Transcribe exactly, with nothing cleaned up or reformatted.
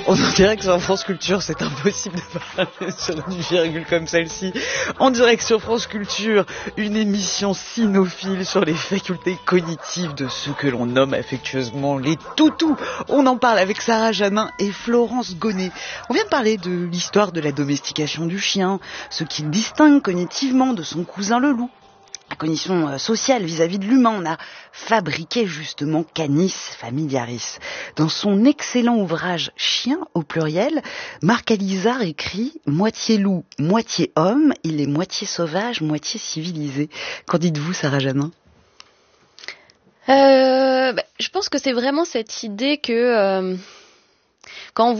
On en dirait que sur France Culture, c'est impossible de parler sur une virgule comme celle-ci. En direct sur France Culture, une émission cynophile sur les facultés cognitives de ceux que l'on nomme affectueusement les toutous. On en parle avec Sarah Janin et Florence Gonnet. On vient de parler de l'histoire de la domestication du chien, ce qui le distingue cognitivement de son cousin le loup. La cognition sociale vis-à-vis de l'humain, on a fabriqué justement Canis Familiaris. Dans son excellent ouvrage Chien au pluriel, Marc Alizard écrit « Moitié loup, moitié homme, il est moitié sauvage, moitié civilisé ». Qu'en dites-vous, Sarah Janin ? euh, bah, Je pense que c'est vraiment cette idée que euh, quand on